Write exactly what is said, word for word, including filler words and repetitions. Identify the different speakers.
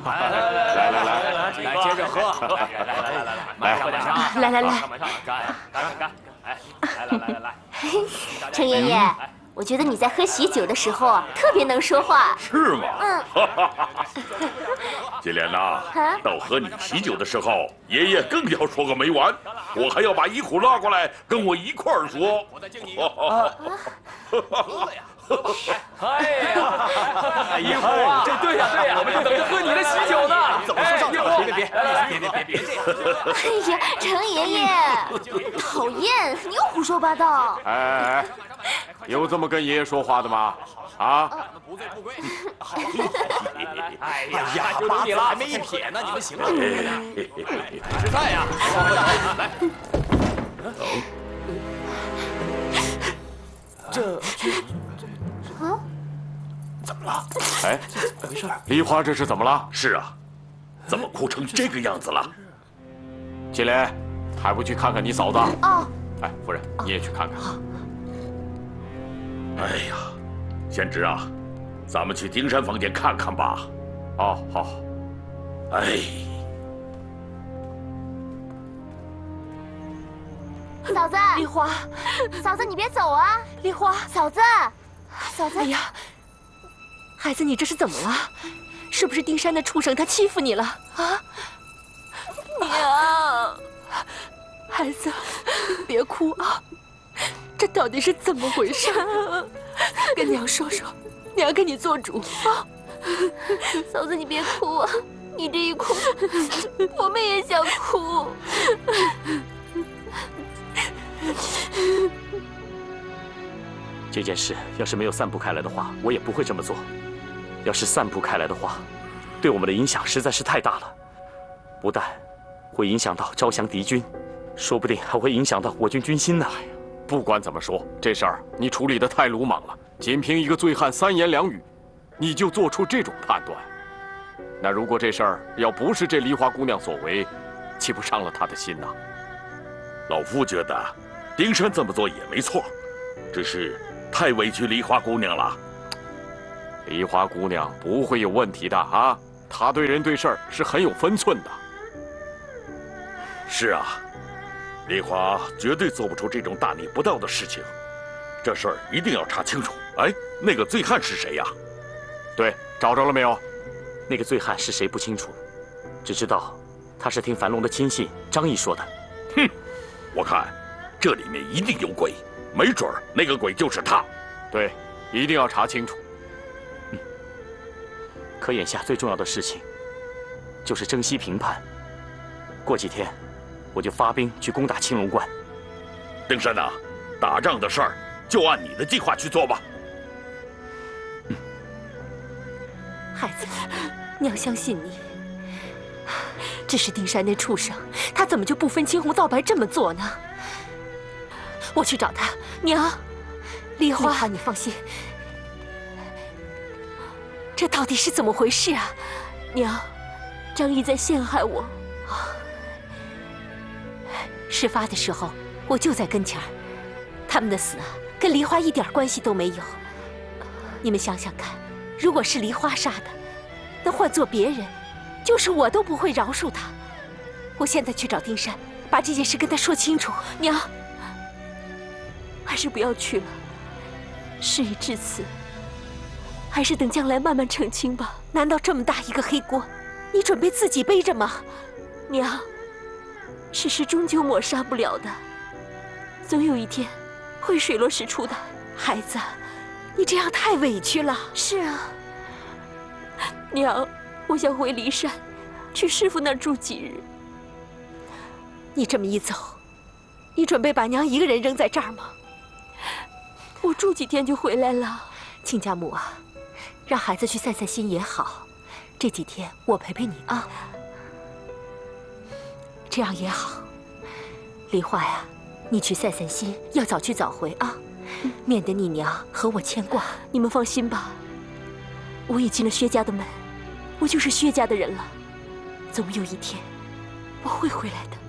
Speaker 1: 来来来来来来，来接着喝，来来来来来，慢上慢上，
Speaker 2: 来来来，
Speaker 1: 慢上，干干干干，哎，来来来来来，
Speaker 2: 程爷爷，我觉得你在喝喜酒的时候啊，特别能说话。
Speaker 3: 是吗？
Speaker 2: 嗯。
Speaker 3: 金莲呐，到喝你喜酒的时候，爷爷更要说个没完，我还要把一虎拉过来跟我一块儿说。我再敬你一个。喝呀！
Speaker 1: 哎呀，一虎啊，这对呀对呀，我们就等着喝你的喜酒呢。怎么说上场？别别别别别别别这样！
Speaker 2: 哎呀，程爷爷，讨厌，你又胡说八道。
Speaker 4: 哎哎哎，有这么跟爷爷说话的吗？啊？
Speaker 1: 不醉不归。好，来来来，哎呀，就等你了，还没一撇呢，你们行了。吃菜呀！来。这。
Speaker 2: 啊？
Speaker 4: 怎么了？哎，没事。梨花这是怎么了？
Speaker 3: 是啊，怎么哭成这个样子了？
Speaker 4: 金莲，还不去看看你嫂子？
Speaker 2: 哦。
Speaker 4: 哎，夫人，你也去看看。
Speaker 3: 哎呀，贤侄啊，咱们去丁山房间看看吧。
Speaker 4: 哦，好。
Speaker 3: 哎。
Speaker 2: 嫂子，
Speaker 5: 梨花，
Speaker 2: 嫂子你别走啊！
Speaker 5: 梨花，
Speaker 2: 嫂子，嫂子，
Speaker 5: 哎呀，孩子，你这是怎么了？是不是丁山的畜生他欺负你了啊？娘，孩子，别哭啊！这到底是怎么回事？跟娘说说，娘给你做主啊！
Speaker 2: 嫂子你别哭啊！你这一哭，我们也想哭。
Speaker 6: 这件事要是没有散布开来的话，我也不会这么做。要是散布开来的话，对我们的影响实在是太大了，不但会影响到招降敌军，说不定还会影响到我军军心呢。
Speaker 4: 不管怎么说，这事儿你处理得太鲁莽了。仅凭一个醉汉三言两语，你就做出这种判断，那如果这事儿要不是这梨花姑娘所为，岂不伤了她的心呐？
Speaker 3: 老夫觉得，丁山这么做也没错，只是。 太委屈梨花姑娘了。
Speaker 4: 梨花姑娘不会有问题的啊，她对人对事儿是很有分寸的。
Speaker 3: 是啊，梨花绝对做不出这种大逆不道的事情。这事儿一定要查清楚。哎，那个醉汉是谁呀？
Speaker 4: 对，找着了没有？
Speaker 6: 那个醉汉是谁不清楚，只知道他是听樊龙的亲信张毅说的。
Speaker 3: 哼，我看这里面一定有鬼。 没准儿那个鬼就是他，
Speaker 4: 对，一定要查清楚。
Speaker 6: 嗯，可眼下最重要的事情就是征西平叛。过几天我就发兵去攻打青龙关。
Speaker 3: 丁山呐，打仗的事儿就按你的计划去做吧。
Speaker 5: 嗯，孩子，娘相信你。只是丁山那畜生，他怎么就不分青红皂白这么做呢？ 我去找他，娘。梨花，梨花，你放心，这到底是怎么回事啊？娘，张毅在陷害我。事发的时候，我就在跟前儿，他们的死啊，跟梨花一点关系都没有。你们想想看，如果是梨花杀的，那换做别人，就是我都不会饶恕他。我现在去找丁山，把这件事跟他说清楚。娘。 还是不要去了。事已至此，还是等将来慢慢澄清吧。难道这么大一个黑锅，你准备自己背着吗？娘，事实终究抹杀不了的，总有一天会水落石出的。孩子，你这样太委屈了。
Speaker 2: 是啊，
Speaker 5: 娘，我想回骊山，去师傅那儿住几日。你这么一走，你准备把娘一个人扔在这儿吗？ 我住几天就回来了，亲家母啊，让孩子去散散心也好。这几天我陪陪你啊，这样也好。梨花呀，你去散散心，要早去早回啊，免得你娘和我牵挂。你们放心吧，我已进了薛家的门，我就是薛家的人了。总有一天，我会回来的。